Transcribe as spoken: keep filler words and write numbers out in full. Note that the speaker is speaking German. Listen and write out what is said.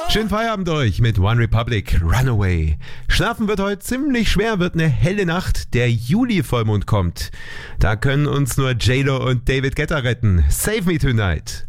Schönen Feierabend euch mit One Republic, Runaway. Schlafen wird heute ziemlich schwer, wird eine helle Nacht. Der Juli-Vollmond kommt. Da können uns nur J-Lo und David Guetta retten. Save me tonight.